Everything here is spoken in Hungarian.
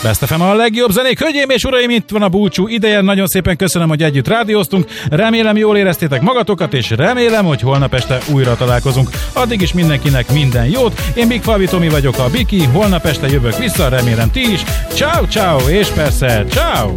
Best FM a legjobb zenék. Hölgyeim és uraim, itt van a búcsú ideje. Nagyon szépen köszönöm, hogy együtt rádióztunk. Remélem jól éreztétek magatokat, és remélem, hogy holnap este újra találkozunk. Addig is mindenkinek minden jót. Én Big Fabi Tomi vagyok, a Biki. Holnap este jövök vissza, remélem ti is. Ciao, ciao, és persze, ciao!